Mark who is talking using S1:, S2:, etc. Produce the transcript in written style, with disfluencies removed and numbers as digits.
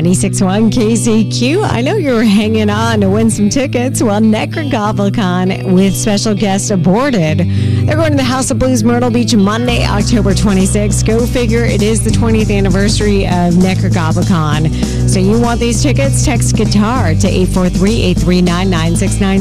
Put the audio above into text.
S1: 96.1 KCQ. I know you're hanging on to win some tickets. Well, Nekragoblicon with special guest Aborted. They're going to the House of Blues Myrtle Beach Monday, October 26th. Go figure, it is the 20th anniversary of Nekragoblicon. So you want these tickets? Text GUITAR to 843-839-9696.